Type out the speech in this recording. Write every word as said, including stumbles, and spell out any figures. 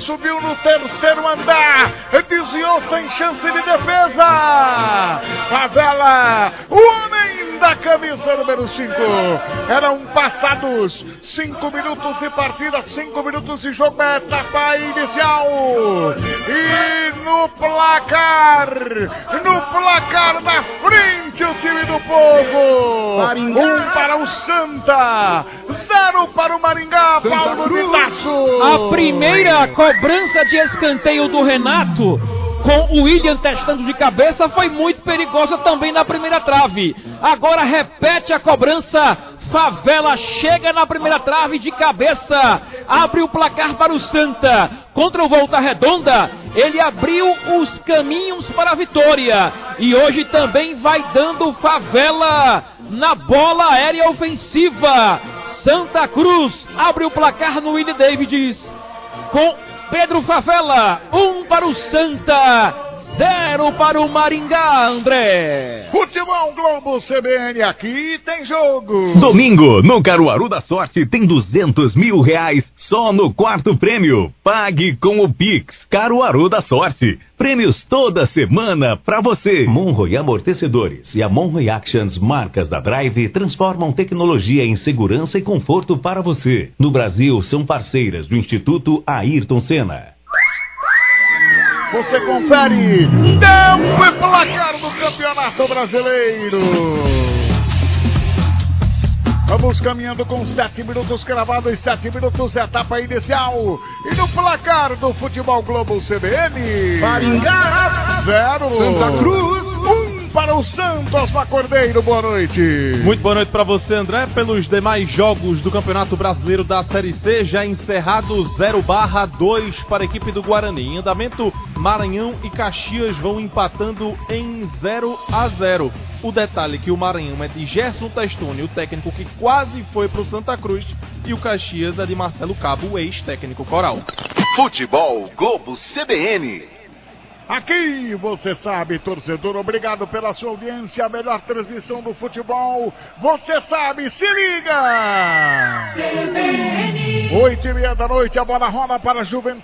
subiu no terceiro andar, desviou sem chance de defesa. Favela, o homem da camisa número cinco. Eram passados cinco minutos de partida, cinco minutos de jogo, é etapa inicial. E no placar, no placar da frente, o time do povo. Maringá. Um para o Santa, zero para o Maringá. Santa Paulo Vilaço. A primeira cobrança de escanteio do Renato, com o William testando de cabeça, foi muito perigosa também na primeira trave. Agora repete a cobrança. Favela chega na primeira trave de cabeça, abre o placar para o Santa. Contra o Volta Redonda, ele abriu os caminhos para a vitória. E hoje também vai dando Favela na bola aérea ofensiva. Santa Cruz abre o placar no Willie Davids com Pedro Favela, um para o Santa, zero para o Maringá, André. Futebol Globo C B N, aqui tem jogo. Domingo, no Caruaru da Sorte, tem duzentos mil reais só no quarto prêmio. Pague com o Pix Caruaru da Sorte. Prêmios toda semana pra você. Monroe Amortecedores e a Monroe Actions, marcas da Drive, transformam tecnologia em segurança e conforto para você. No Brasil, são parceiras do Instituto Ayrton Senna. Você confere tempo e placar do Campeonato Brasileiro. Vamos caminhando com sete minutos cravados, sete minutos, etapa inicial. E no placar do Futebol Globo C B N, Maringá, zero. Santa Cruz, um para o Santos Cordeiro. Boa noite. Muito boa noite para você, André. Pelos demais jogos do Campeonato Brasileiro da Série C, já encerrado zero barra dois para a equipe do Guarani. Em andamento, Maranhão e Caxias vão empatando em zero a zero. O detalhe é que o Maranhão é de Gerson Testoni, o técnico que quase foi para o Santa Cruz, e o Caxias é de Marcelo Cabo, o ex-técnico coral. Futebol Globo C B N. Aqui você sabe, torcedor, obrigado pela sua audiência, a melhor transmissão do futebol. Você sabe, se liga! Oito e meia da noite, a bola rola para a Juventude.